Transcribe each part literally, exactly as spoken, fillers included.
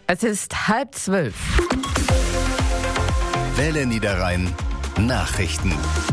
Es ist halb zwölf. Welle Niederrhein Nachrichten.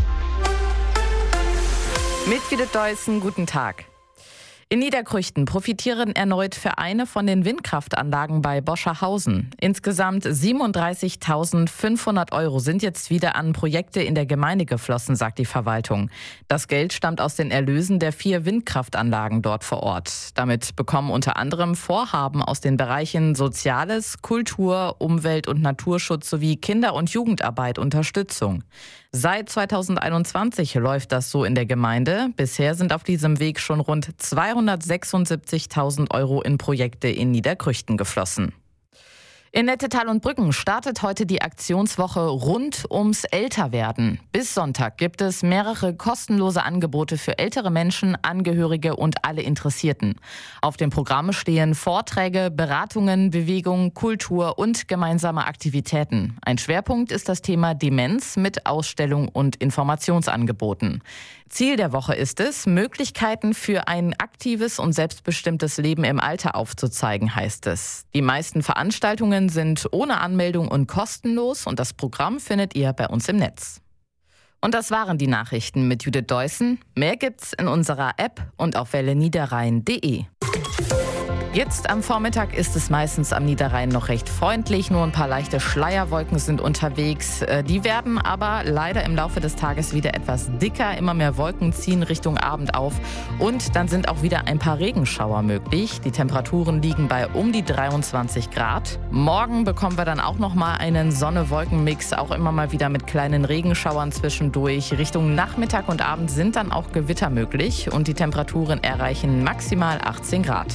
Mit Judith Deussen, guten Tag. In Niederkrüchten profitieren erneut Vereine von den Windkraftanlagen bei Boscherhausen. Insgesamt siebenunddreißigtausendfünfhundert Euro sind jetzt wieder an Projekte in der Gemeinde geflossen, sagt die Verwaltung. Das Geld stammt aus den Erlösen der vier Windkraftanlagen dort vor Ort. Damit bekommen unter anderem Vorhaben aus den Bereichen Soziales, Kultur, Umwelt- und Naturschutz sowie Kinder- und Jugendarbeit Unterstützung. Seit zweitausendeinundzwanzig läuft das so in der Gemeinde. Bisher sind auf diesem Weg schon rund zweihundertsechsundsiebzigtausend Euro in Projekte in Niederkrüchten geflossen. In Nettetal und Brücken startet heute die Aktionswoche rund ums Älterwerden. Bis Sonntag gibt es mehrere kostenlose Angebote für ältere Menschen, Angehörige und alle Interessierten. Auf dem Programm stehen Vorträge, Beratungen, Bewegung, Kultur und gemeinsame Aktivitäten. Ein Schwerpunkt ist das Thema Demenz mit Ausstellung und Informationsangeboten. Ziel der Woche ist es, Möglichkeiten für ein aktives und selbstbestimmtes Leben im Alter aufzuzeigen, heißt es. Die meisten Veranstaltungen sind ohne Anmeldung und kostenlos und das Programm findet ihr bei uns im Netz. Und das waren die Nachrichten mit Judith Deussen. Mehr gibt's in unserer App und auf welle niederrhein punkt de. Jetzt am Vormittag ist es meistens am Niederrhein noch recht freundlich. Nur ein paar leichte Schleierwolken sind unterwegs. Die werden aber leider im Laufe des Tages wieder etwas dicker. Immer mehr Wolken ziehen Richtung Abend auf. Und dann sind auch wieder ein paar Regenschauer möglich. Die Temperaturen liegen bei um die dreiundzwanzig Grad. Morgen bekommen wir dann auch noch mal einen Sonne-Wolken-Mix. Auch immer mal wieder mit kleinen Regenschauern zwischendurch. Richtung Nachmittag und Abend sind dann auch Gewitter möglich. Und die Temperaturen erreichen maximal achtzehn Grad.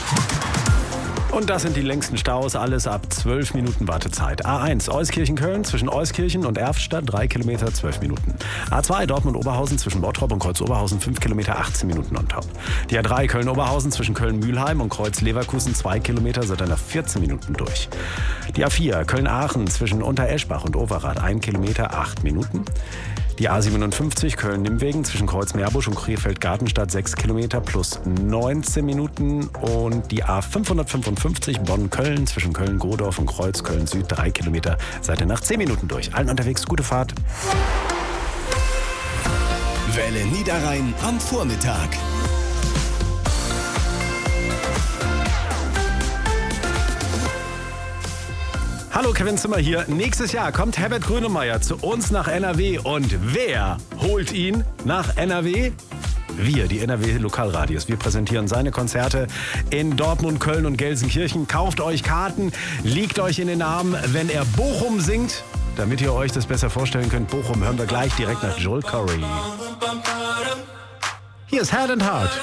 Und das sind die längsten Staus, alles ab zwölf Minuten Wartezeit. A eins Euskirchen-Köln zwischen Euskirchen und Erftstadt drei Kilometer, zwölf Minuten. A zwei Dortmund-Oberhausen zwischen Bottrop und Kreuz-Oberhausen fünf Kilometer, achtzehn Minuten on top. Die A drei Köln-Oberhausen zwischen Köln-Mühlheim und Kreuz-Leverkusen zwei Kilometer, seid ihr nach vierzehn Minuten durch. Die A vier Köln-Aachen zwischen Untereschbach und Overath ein Kilometer, acht Minuten. Die A siebenundfünfzig Köln-Nimmwegen zwischen Kreuz-Meerbusch und Krefeld-Gartenstadt sechs Kilometer plus neunzehn Minuten. Und die A fünfhundertfünfundfünfzig Bonn-Köln zwischen Köln-Godorf und Kreuz-Köln-Süd drei Kilometer. Seid ihr nach zehn Minuten durch. Allen unterwegs, gute Fahrt. Welle Niederrhein am Vormittag. Hallo, Kevin Zimmer hier. Nächstes Jahr kommt Herbert Grönemeyer zu uns nach N R W. Und wer holt ihn nach N R W? Wir, die N R W-Lokalradios. Wir präsentieren seine Konzerte in Dortmund, Köln und Gelsenkirchen. Kauft euch Karten, liegt euch in den Armen, wenn er Bochum singt. Damit ihr euch das besser vorstellen könnt, Bochum hören wir gleich direkt nach Joel Corry. Hier ist Head and Heart.